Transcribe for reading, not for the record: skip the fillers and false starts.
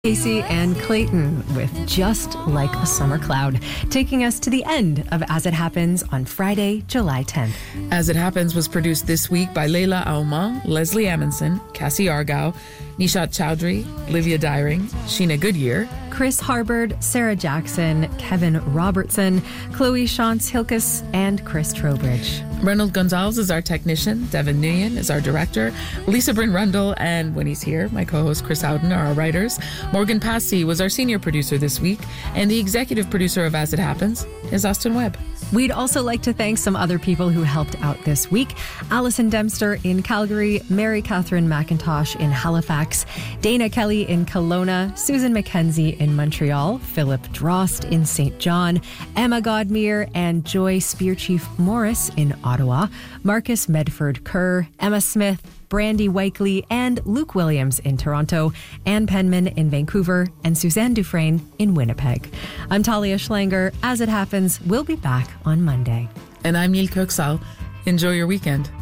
Casey and Clayton with Just Like a Summer Cloud, taking us to the end of As It Happens on Friday, July 10th. As It Happens was produced this week by Leila Aouman, Leslie Amundsen, Cassie Argao, Nishat Chowdhury, Livia Dyring, Sheena Goodyear, Chris Harbord, Sarah Jackson, Kevin Robertson, Chloe Shantz-Hilkes, and Chris Trowbridge. Reynold Gonzalez is our technician, Devin Nguyen is our director, Lisa Bryn Rundle, and when he's here, my co-host Chris Howden are our writers. Morgan Passy was our senior producer this week, and the executive producer of As It Happens is Austin Webb. We'd also like to thank some other people who helped out this week. Alison Dempster in Calgary, Mary Catherine McIntosh in Halifax, Dana Kelly in Kelowna, Susan McKenzie in Montreal, Philip Drost in St. John, Emma Godmere and Joy Spearchief Morris in Ottawa, Marcus Medford Kerr, Emma Smith, Brandy Wakely and Luke Williams in Toronto, Ann Penman in Vancouver, and Suzanne Dufresne in Winnipeg. I'm Talia Schlanger. As It Happens, we'll be back on Monday. And I'm Neil Kirksall. Enjoy your weekend.